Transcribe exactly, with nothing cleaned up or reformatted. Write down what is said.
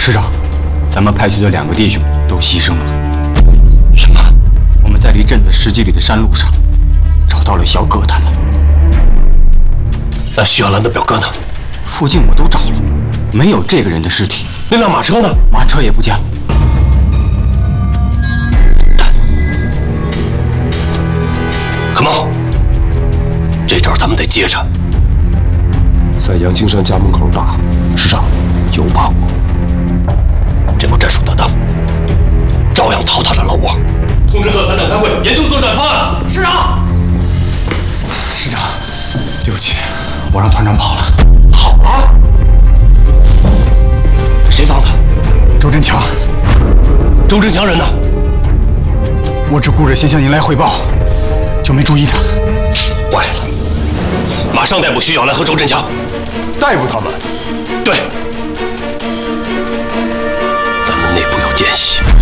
师长，咱们派去的两个弟兄都牺牲了。 什么？ 我们在离镇子十几里的山路上找到了小葛他们。 那徐小兰的表哥呢？ 附近我都找了，没有这个人的尸体。 那辆马车呢？ 马车也不见了。 可梦，这招咱们得接着。 在阳青山家门口打，师长有把握。 这步战术得当，照样掏他的老窝。通知各团长开会，研究作战方案。 师长，师长，对不起，我让团长跑了。 跑了？谁放的？ 周振强。 周振强人呢？ 我只顾着先向您来汇报，就没注意他。 坏了，马上逮捕徐小兰和周振强。 逮捕他们？ 对，咱们内部有间隙。